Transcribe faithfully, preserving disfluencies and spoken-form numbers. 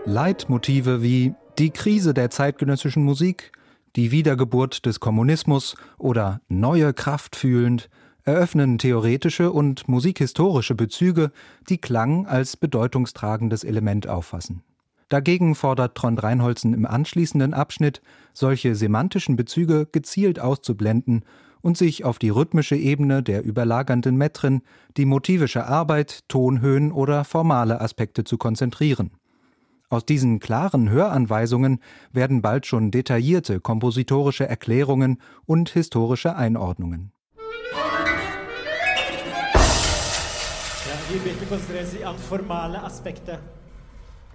Leitmotive wie die Krise der zeitgenössischen Musik, die Wiedergeburt des Kommunismus oder neue Kraft fühlend eröffnen theoretische und musikhistorische Bezüge, die Klang als bedeutungstragendes Element auffassen. Dagegen fordert Trond-Reinholzen im anschließenden Abschnitt, solche semantischen Bezüge gezielt auszublenden und sich auf die rhythmische Ebene der überlagernden Metren, die motivische Arbeit, Tonhöhen oder formale Aspekte zu konzentrieren. Aus diesen klaren Höranweisungen werden bald schon detaillierte kompositorische Erklärungen und historische Einordnungen. Ja, wir bitten konzentrieren Sie an formale Aspekte.